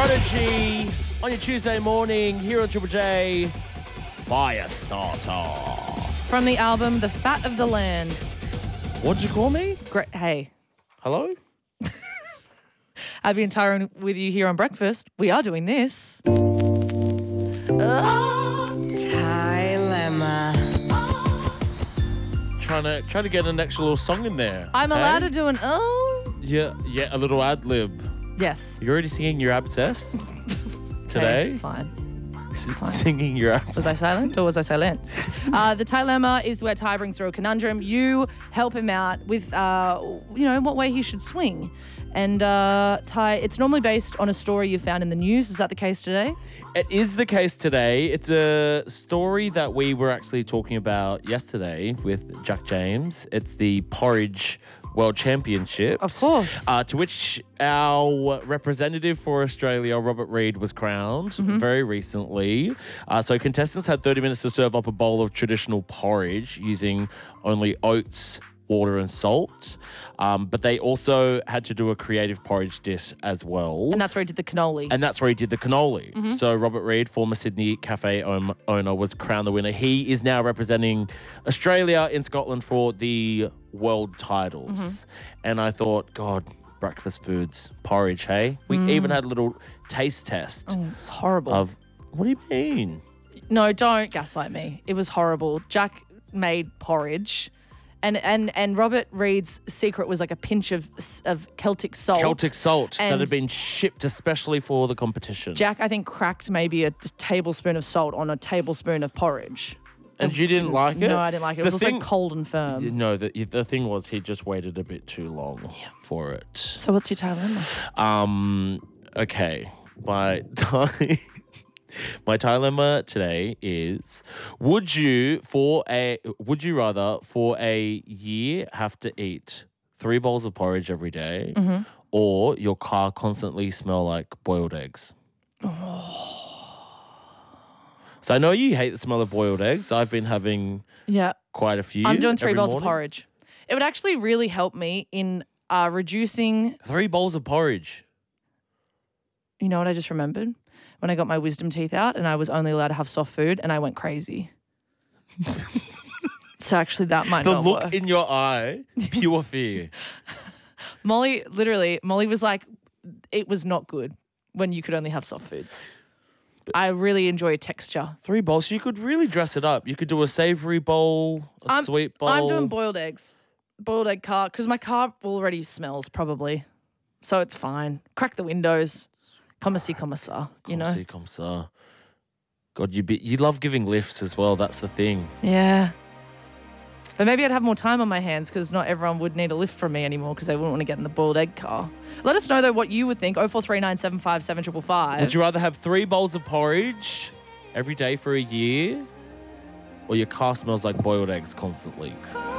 Prodigy on your Tuesday morning here on Triple J. Firestarter. From the album The Fat of the Land. What'd you call me? Great. Hey, Hello? I've been tiring with you here on breakfast. We are doing this. Trying to get an extra little song in there. I'm allowed to do an Yeah, a little ad lib. Yes. You're already singing your abscess today? Hey, fine. Singing your abscess. Was I silent or was I silenced? The Dilemma is where Ty brings through a conundrum. You help him out with, what way he should swing. And Ty, it's normally based on a story you found in the news. Is that the case today? It is the case today. It's a story that we were actually talking about yesterday with Jack James. It's the Porridge World Championships. Of course. To which our representative for Australia, Robert Reid, was crowned very recently. So contestants had 30 minutes to serve up a bowl of traditional porridge using only oats, water and salt. But they also had to do a creative porridge dish as well. And that's where he did the cannoli. And that's where he did the cannoli. So Robert Reid, former Sydney Cafe owner, was crowned the winner. He is now representing Australia in Scotland for the world titles. And I thought, God, breakfast foods, porridge, hey? We even had a little taste test Oh, it's horrible. of, what do you mean? No, don't gaslight me. It was horrible. Jack made porridge. And Robert Reid's secret was like a pinch of Celtic salt. Celtic salt that And had been shipped especially for the competition. Jack, I think, cracked maybe a tablespoon of salt on a tablespoon of porridge. And you didn't like it? No, I didn't like it. It was also cold and firm. No, the thing was he just waited a bit too long for it. So what's your dilemma? Okay. My dilemma today is: Would you rather for a year have to eat 3 bowls of porridge every day, or your car constantly smell like boiled eggs? So I know you hate the smell of boiled eggs. I've been having quite a few. I'm doing 3 every bowls morning. of porridge. It would actually really help me in reducing. 3 bowls of porridge. You know what I just remembered? When I got my wisdom teeth out and I was only allowed to have soft food and I went crazy. So actually that might The not look work. in your eye, pure fear. Molly was like, it was not good when you could only have soft foods. I really enjoy texture. 3 bowls. You could really dress it up. You could do a savory bowl, a sweet bowl. I'm doing boiled eggs. Boiled egg car, because my car already smells probably. So it's fine. Crack the windows. Comme ci, comme ça, you know? Comme ça. God, you love giving lifts as well. That's the thing. Yeah. But maybe I'd have more time on my hands because not everyone would need a lift from me anymore because they wouldn't want to get in the boiled egg car. Let us know, though, what you would think. 0439757555. Would you rather have 3 bowls of porridge every day for a year, or your car smells like boiled eggs constantly?